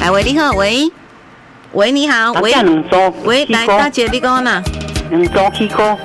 哎喂，你好，喂，你好，喂，来，大姐，你讲哪？ 两组起锅。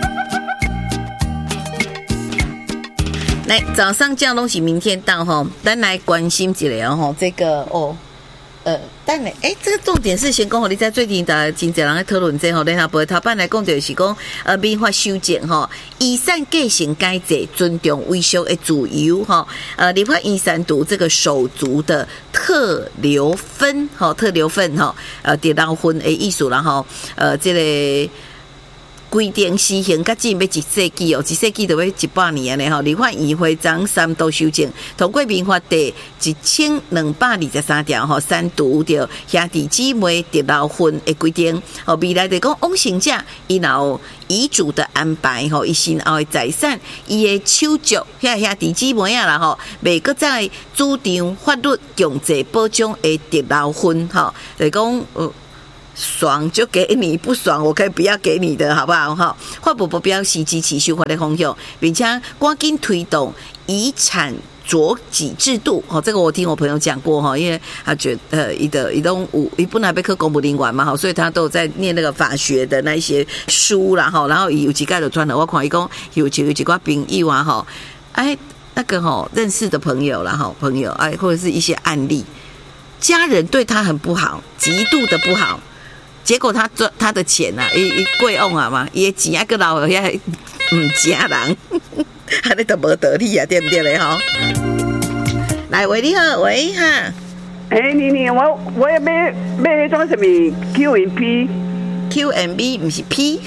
来，早上这样东西明天到吼，咱来关心一下吼，这个但呢，这个重点是先讲吼，你在最近的真侪人在讨论这吼，联合报头版来讲就是讲，民法修正吼，移山继承改制，尊重维修的自由吼，立法移山读这个手足的特留分吼，特留分吼，得到分的意思啦吼，这个。规定施行较近要1世纪哦，1世纪就要100年嘞吼。立法院会长3度修正，通过民法第1223条吼，删除掉兄弟姊妹得留分的规定。吼，未来就讲往生者伊有遗嘱的安排吼，伊身后的财产，伊的手足兄弟姊妹啊啦吼，袂搁再主张法律强制保障的得留分吼，就讲爽就给你，不爽我可以不要给你的，好不好？哈，法务部表示支持修法的方向，并且赶紧推动遗产酌己制度。哦，这个我听我朋友讲过哈，因为他觉得伊本来要去公务人员嘛，哈，所以他都有在念那个法学的那一些书啦，哈，然后有几个就转了，我看伊讲有几个朋友啊，哈，那个哈认识的朋友啦，哈，朋友或者是一些案例，家人对他很不好，极度的不好。结果他的钱啊，伊贵翁啊嘛，伊的钱啊个老个遐家人，安尼都无道理啊，对不对嘞吼？来，喂，你好，喂哈。 你我要买迄种什么 QMB 不是 P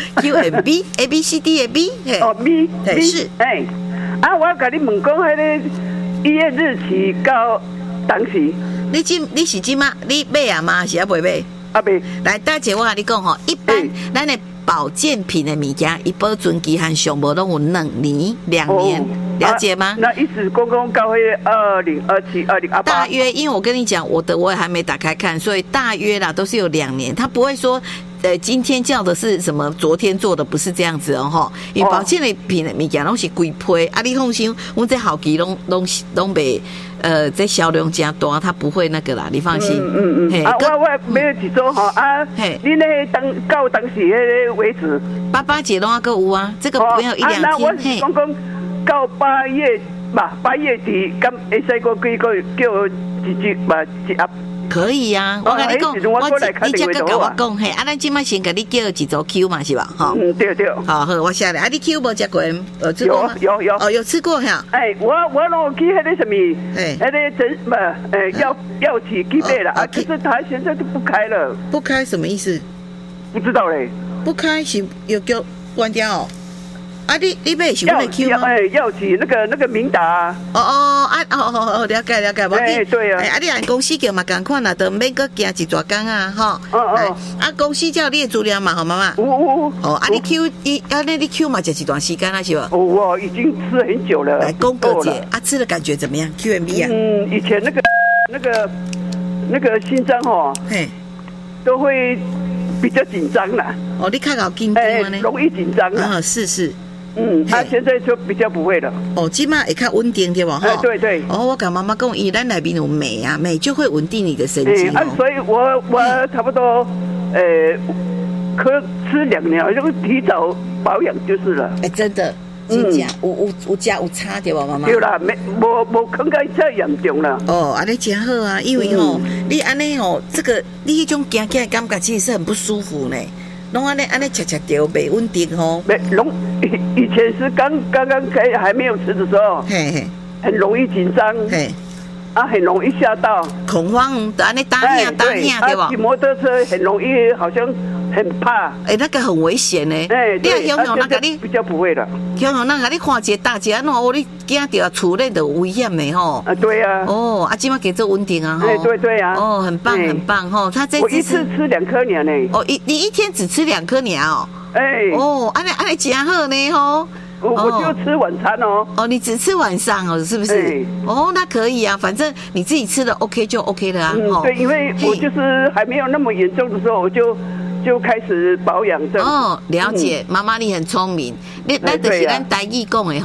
QMB A B C D 的 B 哦 B 是我甲你问讲，迄个伊的日期到当时， 你是即马你买啊吗？是还未买？来，大姐，我跟你讲吼，一般咱的保健品的物件，伊保存期限上无拢有2年、2年，了解吗？ 那意思讲到迄2027、2028， 大约，因为我跟你讲，我也还没打开看，所以大约啦都是有2年，他不会说。今天叫的是什么？昨天做的不是这样子哦，哈！因为保健的品的物件拢是规批，你放心，我这好期拢袂在销量加大，它不会那个啦，你放心。 我买一组哈你那到当时迄个为止 ，88节拢还够有啊，这个不要1-2天。 那我是讲到8月吧，8月底，敢会使过几个叫一盒。 可以呀，我跟你讲，你这个跟我讲，嘿，咱今麦先给你叫几组 Q 嘛，是吧？哈， 对， 好，我下来，你 Q 无吃过？ 有有吃过哈？ 我弄去那个什么，那个药企去买了可是他现在就不开了。 不开什么意思？ 不知道嘞。 不开是有叫关掉哦。你买是我的 Q 吗？ 药企那个明达了解， 对啊。 你按公司叫嘛同款啦，都免搁行一大工啊，哈。公司叫你的资料嘛，好妈妈。你 Q 你 Q 嘛，就一段时间啦，是吧？ 我已经吃很久了。 来，公哥姐吃的感觉怎么样 ？QMB 啊？ 以前那个心脏都会比较紧张啦。 你较搞紧张呢？ 容易紧张啊。 是。 他现在就比较不会了。 现在会较稳定对吧？ 对。 我跟妈妈讲，因为咱内面有镁啊，镁就会稳定你的神经。 所以我差不多可吃2年，就提早保养就是了。 真的，真假有加有差对吧，妈妈？ 对啦，没看到太严重了。 安尼真好啊，因为你安尼这个你迄种行起来感觉其实是很不舒服呢。拢安尼吃掉袂稳定吼。 以前是刚开还没有吃的时候，很容易紧张，很容易吓到， 恐慌，安尼打吓对吧？ 骑摩托车很容易，好像很怕。 那个很危险呢。你也想想，那你比较不会了。 想想，那你看一个大姐，你惊到厝内就危险的吼。 对啊。 今麦给这稳定啊。 对啊。 很棒很棒吼。他这我一次吃2颗鸟呢。 你一天只吃2颗鸟。安尼真好呢吼。 我就吃晚餐你只吃晚上是不是？那可以啊，反正你自己吃的 OK 就 OK 了啊。 对，因为我就是还没有那么严重的时候，我就开始保养这样。 了解，妈妈你很聪明。咱就是咱台语讲的吼，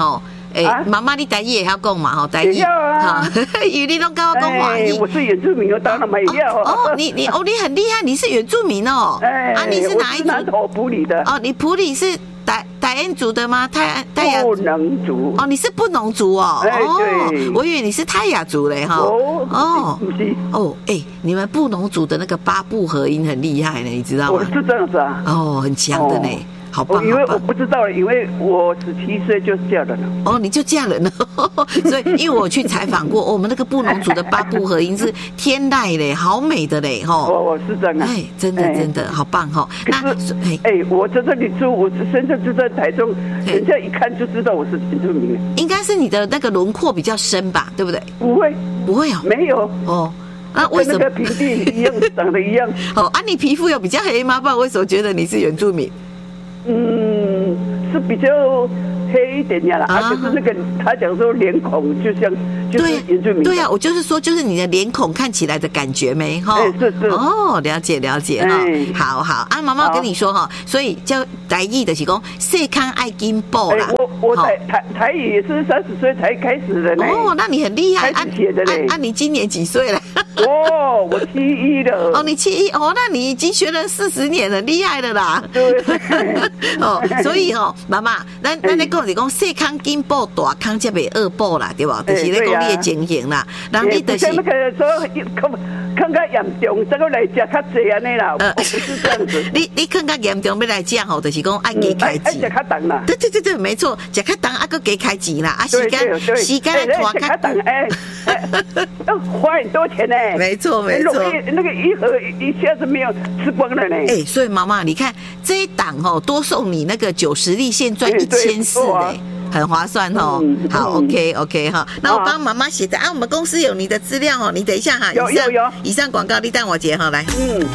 妈妈你台语也要讲嘛吼，台语也要啊， 因为你都跟我讲华语。 我是原住民，我当然嘛也要。 你很厉害，你是原住民哦。你是哪一族？ 南投埔里的。 你埔里是泰安族的吗？泰雅布农族。 你是布农族哦。 对， 我以为你是泰雅族嘞哈。 不是。 你们布农族的那个八部合音很厉害呢，你知道吗？ 是这样子啊。 很强的呢。好棒！ 因为我不知道，因为我17岁就嫁人了。 你就嫁人了，所以因为我去采访过，我们那个布农族的八部合音是天籁嘞，好美的嘞， 是这样啊。 真的好棒哈。 那我在这里住，我深圳住在台中，人家一看就知道我是原住民。 应该是你的那个轮廓比较深吧，对不对？ 不会哦， 没有为什么？跟那个平地一样，长得一样。 你皮肤有比较黑吗？不然为什么觉得你是原住民？ 是比较黑一点啦，可是那个他讲说脸孔就是原住民。 对啊，我就是说，就是你的脸孔看起来的感觉没哈？ 是了解哈。好妈妈跟你说哈，所以叫台语的是讲细康爱进步啦。 我台语也是30岁才开始的呢。 那你很厉害。 写的嘞。 你今年几岁了？ 我71了。 你71那你已经学了40年了，厉害了啦。 对。 所以妈妈，咱在讲是讲细康进步，大康才袂恶报啦，对吧？就是咧讲你的情形啦，人你就是那个说看较严重，再个来吃较济安尼啦，不是这样子。 你看较严重要来讲就是讲爱加开钱， 吃较重啦。 对，没错，吃较重搁加开钱啦，时间来拖较重， 要花很多钱呢。 没错， 那个一盒一下子没有吃光了呢。 所以妈妈，你看这一档多送你那个90粒现赚1400嘞。很划算好 OK 哈，那我帮妈妈写的我们公司有你的资料你等一下哈， 有， 以上广告你等我结哈来。